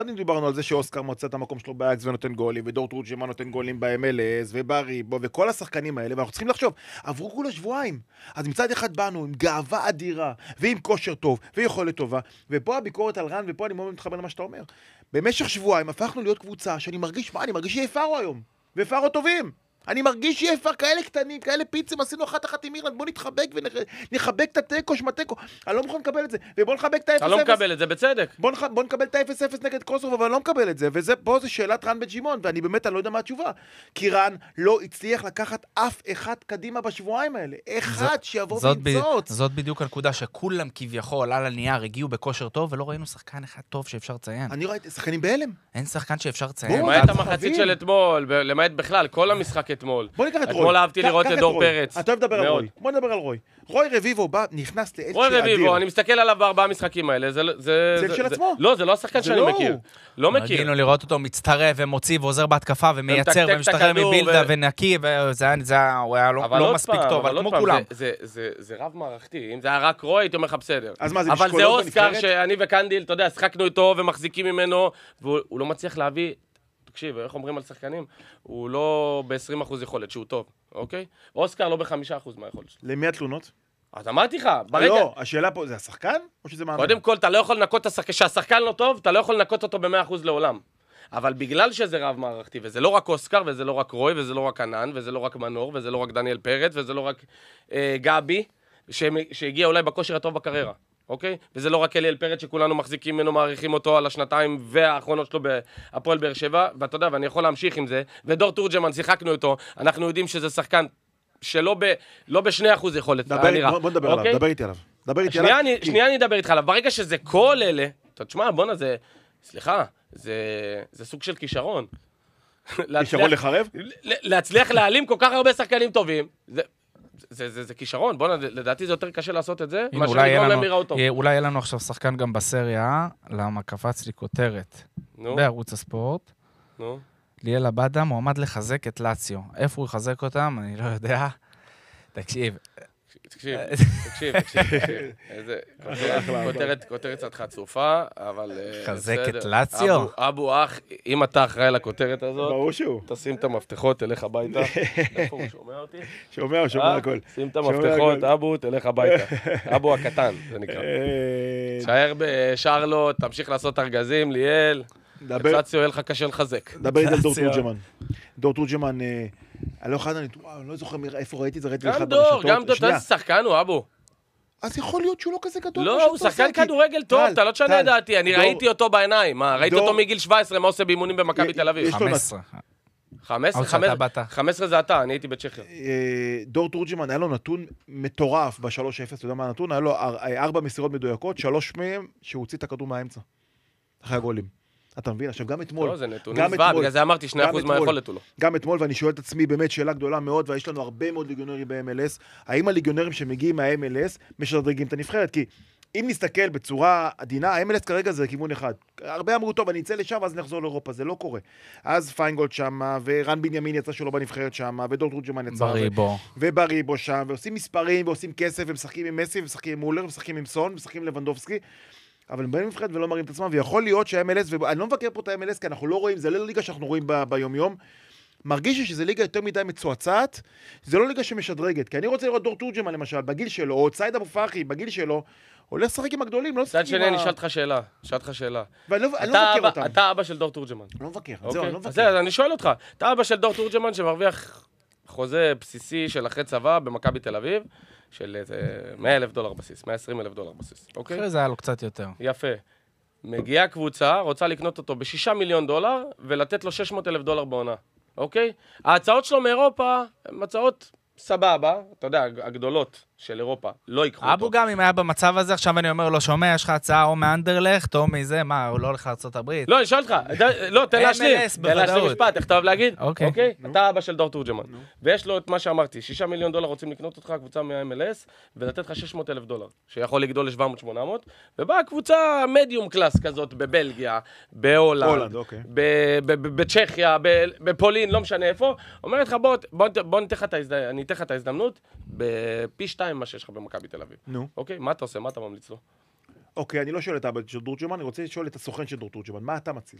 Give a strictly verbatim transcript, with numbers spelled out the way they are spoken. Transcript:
דיברנו על זה שאוסקר מוצא את המקום שלו באקס ונותן גולים, ודור תורג'מן נותן גולים ב-אם אל אס, ובריבו, וכל השחקנים האלה, ואנחנו צריכים לחשוב, עברו כולה שבועיים. אז מצד אחד באנו עם גאווה אדירה, ועם כושר טוב, ויכולת טובה, ופה הביקורת על רן, ופה אני מאוד מתחבר למה שאתה אומר. במשך שבועיים הפכנו להיות קבוצה שאני מרגיש, מה, אני מרגיש שיפרו היום, ויפרו טובים. אני מרגיש שיפר כאלה קטנים, כאלה פיצים, עשינו אחת אחת עם אירלנד, בוא נתחבק ונחבק את הטקו, שמטקו, אני לא מוכן לקבל את זה, ובוא נחבק את ה-אפס אפס. אתה לא מקבל את זה, בצדק. בוא, נח... בוא נקבל את ה-אפס אפס נגד קוסובו, אבל אני לא מקבל את זה, ופה זה שאלת רן בג'ימון, ואני באמת, אני לא יודע מה התשובה, כי רן לא הצליח לקחת אף אחד קדימה בשבועיים האלה, אחד שיבוא וימצוץ. זאת בדיוק הנקודה שכולם כביכול על הנייר הגיעו בכושר טוב, ולא ראינו שחקן אחד טוב שאפשר לציין. אני ראיתי שחקנים בהלם. אין שחקן שאפשר לציין. למעט המחצית של אתמול, למעט בכלל, כל המשחק אתמול. בוא ניקח את רוי. אתמול אהבתי לראות את דור פרץ. אתה אוהב לדבר על רוי. בוא נדבר על רוי. רוי רביבו בא, נכנס לאיזושהי רוי אדיר. רביבו, אני מסתכל עליו בארבעה המשחקים האלה. זה זה של עצמו. לא, זה לא השחקן שאני מכיר. לא מכיר. רגינו לראות אותו מצטרף ומוציא ועוזר בהתקפה ומייצר ומשתחרר מבילדה ונקי, הוא היה לא מספיק טוב, אבל כמו כולם. זה רב מערכתי. אם זה היה רק רוי, הייתי אומר לך בסדר. אז מה, זה אבל זה אוסקר שאני וקנדיל, אתה יודע, שחקנו איתו ומחזיקים ממנו, והוא לא מצליח להביא. תקשיב, איך אומרים על שחקנים? הוא לא ב-עשרים אחוז יכולת, שהוא טוב, אוקיי? אוסקר לא ב-חמישה אחוז מהיכולת. למי התלונות? אז אמרתי לך, ברגע... לא, השאלה פה, זה השחקן? או שזה מאמן? קודם כל, אתה לא יכול לנקות את השחקן, שהשחקן לא טוב, אתה לא יכול לנקות אותו ב-מאה אחוז לעולם. אבל בגלל שזה רב מערכתי, וזה לא רק אוסקר, וזה לא רק רוי, וזה לא רק ענן, וזה לא רק מנור, וזה לא רק דניאל פרץ, וזה לא רק אה, גבי, שהגיע אולי בכושר הטוב בקריירה. אוקיי? וזה לא רק אליאל פרץ שכולנו מחזיקים ממנו, מעריכים אותו על השנתיים והאחרונות שלו בהפועל באר שבע, ואתה יודע, ואני יכול להמשיך עם זה, ודור תורג'מן, שיחקנו איתו, אנחנו יודעים שזה שחקן שלא ב, לא בשני אחוז יכולת, דבר, בוא נדבר עליו, דבר איתי עליו. דבר איתי עליו. שנייה אני אדבר איתך עליו, ברגע שזה כל אלה, אתה תשמע, בונה, זה, סליחה, זה, זה סוג של כישרון. כישרון לחרב? להצליח להעלים כל כך הרבה שחקנים טובים, זה... זה, זה, זה כישרון, בוא, לדעתי זה יותר קשה לעשות את זה, מה שלגרום להם יראה אותו. אולי יהיה לנו עכשיו שחקן גם בסריה, למה קפץ לי כותרת בערוץ הספורט. נו. ליאל עבדה מועמד לחזק את לאציו. איפה הוא יחזק אותם? אני לא יודע. תקשיב. תקשיב, תקשיב, תקשיב. כותרת, כותרת קצת חצופה, אבל... חזק את לאציו? אבו אח, אם אתה אחראי לכותרת הזאת, ברור שהוא. תשים את המפתחות, תלך הביתה. איפה הוא שומע אותי? שומע, שומע הכל. שים את המפתחות, אבו, תלך הביתה. אבו הקטן, זה נקרא. שער בשרלוט, תמשיך לעשות ארגזים, ליאל. לאציו, יהיה לך קשה לחזק. דבר איתי על דור תורג'מן. דור תורג'מן... אני לא אחד, אני לא זוכר איפה ראיתי את זה, ראיתי גם דור, גם דור, אתה איזה שחקן הוא, אבו. אז יכול להיות שהוא לא כזה גדול. לא, הוא שחקן כדורגל טוב, אתה לא תשנה דעתי, אני ראיתי אותו בעיניים, מה, ראיתי אותו מגיל שבע עשרה, מה עושה באימונים במכבי תל אביב? חמש עשרה. חמש עשרה? חמש עשרה זה אתה, אני הייתי בצ'כיה. דור תורג'מן, היה לו נתון מטורף ב-שלוש אפס, אתה יודע מה הנתון? היה לו ארבע מסירות מדויקות, שלוש מהם שהוא הוציא את הכדור מהאמצע. אחרי הגולים. אתה מבין? עכשיו גם אתמול... לא, זה נתונים זוועה, בגלל זה אמרתי שני אחוז מהיכולת הוא לא. גם אתמול, ואני שואל את עצמי באמת שאלה גדולה מאוד, ויש לנו הרבה מאוד ליגיונרים ב-אם אל אס, האם הליגיונרים שמגיעים מה-אם אל אס משדרגים את הנבחרת? כי אם נסתכל בצורה עדינה, ה-אם אל אס כרגע זה כיוון אחד. הרבה אמרו, טוב, אני אצא לשם, אז נחזור לאירופה, זה לא קורה. אז פיינגולד שמה, ורן בנימין יצא שלו בנבחרת שמה, ודור תורג'מן יצא. בריבו. ובריבו שם, ועושים מספרים, ועושים כסף, ומשחקים עם מסי, ומשחקים עם מולר, ומשחקים עם סון, ומשחקים עם לבנדובסקי. אבל הם באים נבחרת ולא מראים את עצמם, ויכול להיות שה-אם אל אס, ואני לא מבקר פה את ה-אם אל אס, כי אנחנו לא רואים, זה לא ליגה שאנחנו רואים ב- ביום-יום, מרגיש לי שזה ליגה יותר מדי מצועצעת, זה לא ליגה שמשדרגת, כי אני רוצה לראות דור תורג'מן למשל, בגיל שלו, או סייד אבו פרחי, בגיל שלו, הולך לשחק עם הגדולים, לא לשחק עם ה... צד שני, אני אשאל אותך שאלה, אשאל אותך שאלה. ואני לא מבקר אותם. אתה אבא של דור תורג'מן. לא מבקר, זהו, אני לא מבקר. אז אני שואל אותך, אתה אבא של דור תורג'מן שמרוויח חוזה בסיסי של אחרי צבא במכבי תל אביב, של מאה אלף דולר בסיס, מאה ועשרים אלף דולר בסיס, אוקיי? אחרי זה היה לו קצת יותר. יפה. מגיעה קבוצה, רוצה לקנות אותו בשישה מיליון דולר, ולתת לו שש מאות אלף דולר בעונה, אוקיי? ההצעות שלו מאירופה, הן הצעות סבבה, אתה יודע, הגדולות של אירופה, לא ייקחו אותו. אבו גם אם היה במצב הזה, עכשיו אני אומר לו, שומע, יש לך הצעה או מאנדרלכט, או מזה, מה, הוא לא הולך לארצות הברית? לא, אני שואל אותך, לא, תן להשלים, תן להשלים משפט, איך אתה אוהב להגיד? אוקיי. אתה אבא של דור תורג'מן, ויש לו את מה שאמרתי, שישה מיליון דולר רוצים לקנות אותך, קבוצה מה-אם אל אס, ולתת לך שש מאות אלף דולר, שיכול לגדול ל-שבע מאות שמונה מאות, ובאה קבוצה מדיום קלאס כזאת, בבלגיה, בהולנד, בצ'כיה, בפולין, לא משנה איפה, אומרת לך, בוא אני אתן לך את ההזדמנות בפי שתיים מה שיש לך במכבי תל אביב. נו. אוקיי? מה אתה עושה? מה אתה ממליץ לו? אוקיי, אני לא שואל את האבא של דורטג'מן, אני רוצה לשאול את הסוכן של דורטג'מן, מה אתה מציע?